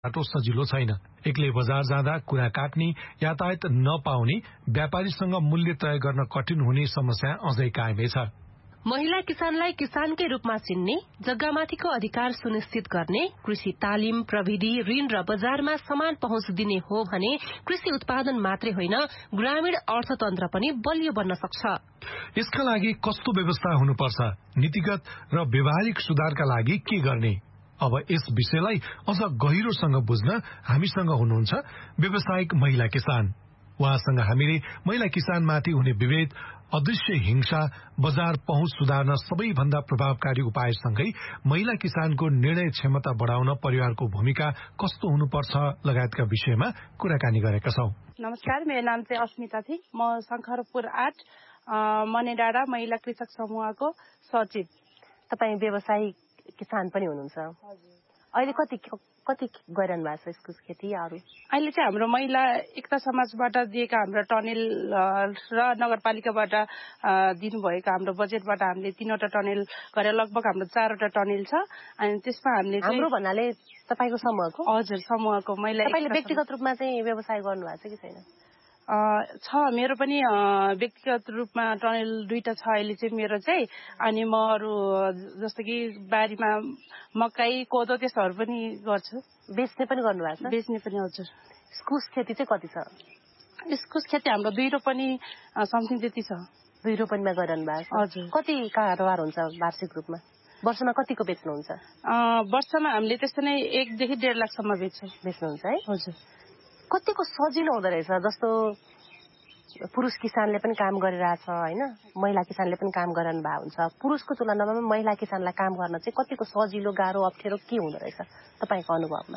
बाटो सजिलो छैन। एक्लै बजार जाँदा कुरा काट्ने, यातायात नपाउने, व्यापारीसँग मूल्य तय गर्न कठिन हुने समस्या अझै कायमै छ। महिला किसानलाई किसानकै रूपमा चिन्ने, जग्गामाथिको अधिकार सुनिश्चित गर्ने, कृषि तालिम, प्रविधि, ऋण र बजारमा समान पहुँच दिने हो भने कृषि उत्पादन मात्रै होइन, ग्रामीण अर्थतन्त्र पनि बलियो बन्न सक्छ। यसका लागि कस्तो व्यवस्था हुनुपर्छ, नीतिगत र व्यवहारिक सुधारका लागि के गर्ने? अब यस विषयलाई अझ गहिरोसँग बुझ्न हामीसँग हुनुहुन्छ व्यवसायिक महिला किसान। उहाँसँग हामीले महिला किसानमाथि हुने विभेद, अदृश्य हिंसा, बजार पहुँच सुधार्न सबैभन्दा प्रभावकारी उपायसँगै महिला किसानको निर्णय क्षमता बढाउन परिवारको भूमिका कस्तो हुनुपर्छ लगायतका विषयमा कुराकानी गरेका छौं। नमस्कार, मेरो नाम चाहिँ अस्मिता थी। म शंकरपुर 8 मनेडाँडा महिला कृषक समूहको सचिव। तपाईँ व्यवसायिक किसान पनि हुनुहुन्छ। अहिले कति गरिरहनु भएको छ इस्कुस खेती? अहिले चाहिँ हाम्रो महिला एकता समाजबाट दिएका हाम्रो टनेल र नगरपालिकाबाट दिनुभएको हाम्रो बजेटबाट हामीले 3वटा टनेल गरेर लगभग हाम्रो 4वटा टनेल छ। अनि त्यसमा हामीले हाम्रो भन्नाले तपाईको समूहको? हजुर, समूहको महिला। तपाईले व्यक्तिगत रूपमा चाहिँ व्यवसाय गर्नु भएको छ कि छैन? छ, मेरो पनि व्यक्तिगत रूपमा टनेल 2टा छ अहिले चाहिँ मेरो चाहिँ। अनि म अरू जस्तो कि बारीमा मकै, कोदो त्यस्तोहरू पनि गर्छु। बेच्ने पनि गर्नु भएको छ? बेच्ने पनि। हजुर। इस्कुस खेती चाहिँ कति छ? इस्कुस खेती हाम्रो 2 रोपनी समथिङ त्यति छ। 2 रोपनीमा गरिरहनु भएको छ? हजुर। कति कारोबार हुन्छ वार्षिक रूपमा? वर्षमा कतिको बेच्नुहुन्छ? वर्षमा हामीले त्यस्तो नै 1 देखि 1.5 लाखसम्म बेच्नुहुन्छ है? हजुर। कतिको सजिलो हुँदो रहेछ? जस्तो पुरुष किसानले पनि काम गरिरहेछ हैन, महिला किसानले पनि काम गरिरहनु भएको हुन्छ। पुरुषको तुलनामा महिला किसानलाई काम गर्न चाहिँ कतिको सजिलो, गाह्रो, अप्ठ्यारो के हुँदो रहेछ तपाईको अनुभवमा?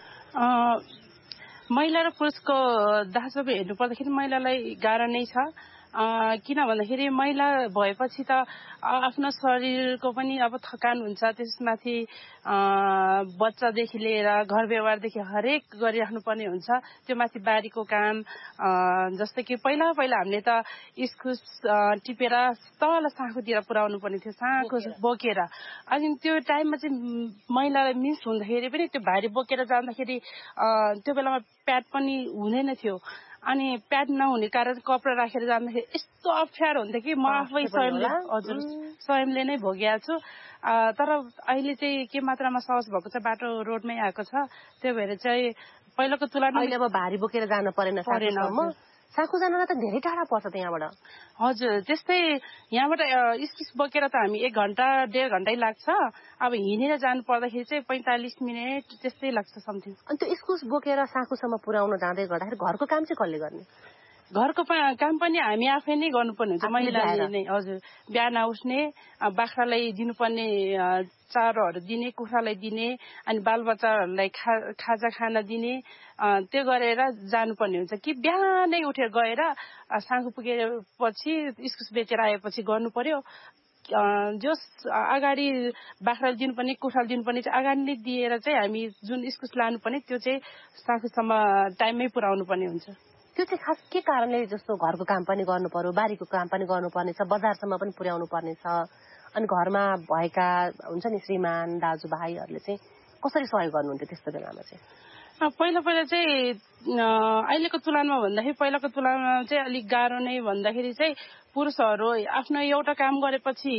महिला र पुरुषको दाजुभाइ हेर्नु पर्दाखेरि महिलालाई गाह्रो नै छ। किन भन्दाखेरि महिला भएपछि त आफ्नो शरीरको पनि अब थकान हुन्छ, त्यसमाथि बच्चादेखि लिएर घर व्यवहारदेखि हरेक गरिराख्नु पर्ने हुन्छ। त्यो माथि बारीको काम, जस्तो कि पहिला हामीले त इस्कुस टिपेर तल साँखुतिर पुर्याउनु पर्ने थियो, साँखु बोकेर। अनि त्यो टाइममा चाहिँ महिलालाई मिस हुँदाखेरि पनि त्यो भारी बोकेर जाँदाखेरि त्यो बेलामा प्याड पनि हुँदैन थियो। अनि प्याड नहुने कारण कपडा राखेर जाँदाखेरि यस्तो अप्ठ्यारो हुन्थ्यो कि म आफै स्वयंले नै भोगेको छु। तर अहिले चाहिँ के मात्रामा सहज भएको छ, बाटो रोडमै आएको छ। त्यो भएर चाहिँ पहिलाको तुलनामा अहिले अब भारी बोकेर जान परेन। साँखु जानलाई त धेरै टाढा पर्छ त्यहाँबाट। हजुर, त्यस्तै यहाँबाट इस्कुस बोकेर त हामी 1 घण्टा 1.5 घण्टै लाग्छ। अब हिँडेर जानु पर्दाखेरि चाहिँ 45 मिनेट त्यस्तै लाग्छ समथिङ। अनि त्यो इस्कुस बोकेर साँखुसम्म पुर्याउन जाँदै गर्दाखेरि घरको काम चाहिँ कसले गर्ने? घरको काम पनि हामी आफै नै गर्नुपर्ने हुन्छ, महिलाले नै। हजुर, बिहान उठ्ने, बाख्रालाई दिनुपर्ने चारोहरू दिने, कुखुरालाई दिने, अनि बालबच्चाहरूलाई खाजा खान दिने, त्यो गरेर जानुपर्ने हुन्छ कि बिहानै उठेर गएर साँखु पुगेपछि इस्कुस बेचेर आएपछि गर्नु पर्यो। जस अगाडि बाख्राले दिनुपर्ने, कुखुराले दिनुपर्ने चाहिँ अगाडि नै दिएर चाहिँ हामी जुन इस्कुस लानुपर्ने त्यो चाहिँ साँखुसम्म टाइममै पुर्याउनु पर्ने हुन्छ। त्यो चाहिँ खास के कारणले? जस्तो घरको काम पनि गर्नु पर्यो, बारीको काम पनि गर्नुपर्ने छ, बजारसम्म पनि पुर्याउनु पर्ने छ। अनि घरमा भएका हुन्छ नि श्रीमान दाजुभाइहरूले चाहिँ कसरी सहयोग गर्नुहुन्थ्यो त्यस्तो बेलामा चाहिँ? पहिला चाहिँ अहिलेको तुलनामा भन्दाखेरि पहिलाको तुलनामा चाहिँ अलिक गाह्रो नै भन्दाखेरि चाहिँ पुरुषहरू आफ्नो एउटा काम गरेपछि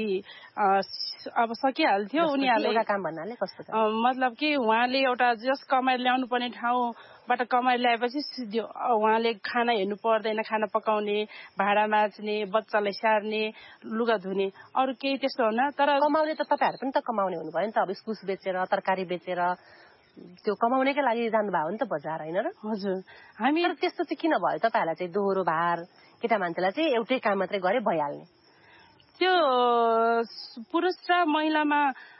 अब सकिहाल्थ्यो। उनीहरूले एउटा काम भन्नाले कस्तो? मतलब कि उहाँले एउटा जस कमाएर ल्याउनु पर्ने ठाउँबाट कमाएर ल्याएपछि उहाँले खाना हेर्नु पर्दैन, खाना पकाउने, भाडा माझ्ने, बच्चालाई स्याहार्ने, लुगा धुने, अरू केही त्यस्तो हुन। तर कमाउने त तपाईहरु पनि त कमाउने हुनुभयो नि त। अब इस्कुस बेचेर, तरकारी बेचेर त्यो कमाउनेकै लागि जानुभयो नि त बजार, हैन र? हजुर। हामी त्यस्तो चाहिँ किन भयो? तपाईहरुलाई चाहिँ दोहोरो भार, केटा मान्छेलाई चाहिँ एउटै काम मात्रै गरे भइहाल्ने? त्यो पुरुष र महिलामा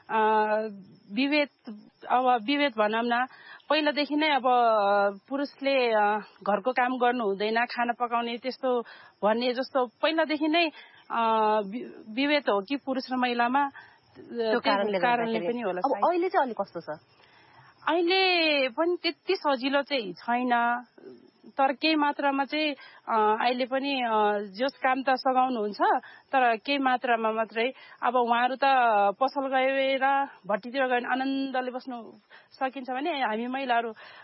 विभेद भनौँ न, पहिलादेखि नै अब पुरुषले घरको काम गर्नु हुँदैन, खाना पकाउने त्यस्तो भन्ने जस्तो पहिलादेखि नै विभेद हो कि पुरुष र महिलामा, त्यो कारणले पनि होला। अब अहिले चाहिँ अलि कस्तो छ? अहिले पनि त्यति सजिलो चाहिँ छैन। तर केही मात्रामा चाहिँ अहिले पनि जस काम त सघाउनुहुन्छ तर केही मात्रामा मात्रै। अब उहाँहरू त पसल गएर भट्टीतिर गएर आनन्दले बस्नु सकिन्छ भने हामी महिलाहरू